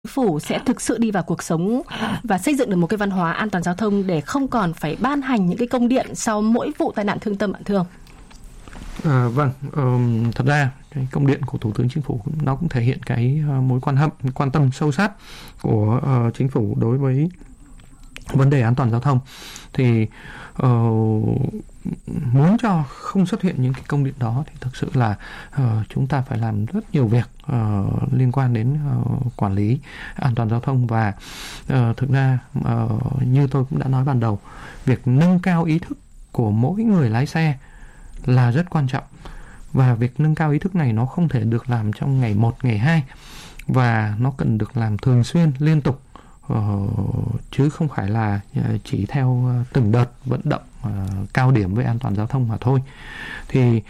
phủ sẽ thực sự đi vào cuộc sống và xây dựng được một cái văn hóa an toàn giao thông để không còn phải ban hành những cái công điện sau mỗi vụ tai nạn thương tâm bạn thưa ông? Thật ra cái công điện của Thủ tướng Chính phủ nó cũng thể hiện cái mối quan tâm sâu sát của Chính phủ đối với vấn đề an toàn giao thông. Thì muốn cho không xuất hiện những cái công điện đó thì thực sự là chúng ta phải làm rất nhiều việc liên quan đến quản lý an toàn giao thông. Và thực ra như tôi cũng đã nói ban đầu, việc nâng cao ý thức của mỗi người lái xe là rất quan trọng. Và việc nâng cao ý thức này nó không thể được làm trong ngày 1, ngày 2, và nó cần được làm thường xuyên, liên tục, chứ không phải là chỉ theo từng đợt vận động cao điểm về an toàn giao thông mà thôi. Thì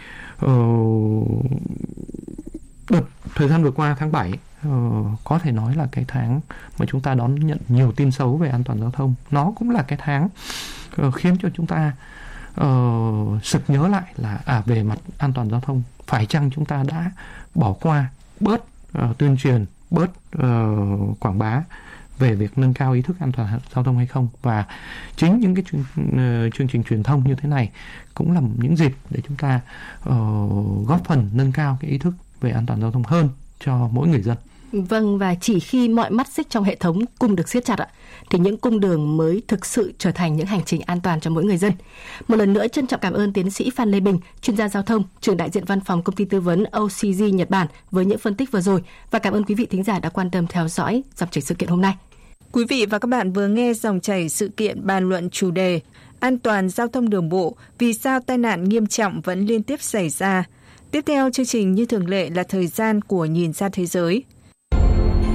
thời gian vừa qua, tháng 7 có thể nói là cái tháng mà chúng ta đón nhận nhiều tin xấu về an toàn giao thông. Nó cũng là cái tháng khiến cho chúng ta sực nhớ lại là về mặt an toàn giao thông phải chăng chúng ta đã bỏ qua, bớt tuyên truyền, bớt quảng bá về việc nâng cao ý thức an toàn giao thông hay không. Và chính những cái chương trình truyền thông như thế này cũng là những dịp để chúng ta góp phần nâng cao cái ý thức về an toàn giao thông hơn cho mỗi người dân. Vâng, và chỉ khi mọi mắt xích trong hệ thống cùng được siết chặt thì những cung đường mới thực sự trở thành những hành trình an toàn cho mỗi người dân. Một lần nữa trân trọng cảm ơn tiến sĩ Phan Lê Bình, chuyên gia giao thông, trưởng đại diện văn phòng công ty tư vấn OCG Nhật Bản với những phân tích vừa rồi, và cảm ơn quý vị thính giả đã quan tâm theo dõi dòng chảy sự kiện hôm nay. Quý vị và các bạn vừa nghe dòng chảy sự kiện bàn luận chủ đề An toàn giao thông đường bộ, vì sao tai nạn nghiêm trọng vẫn liên tiếp xảy ra. Tiếp theo chương trình như thường lệ là thời gian của Nhìn ra thế giới.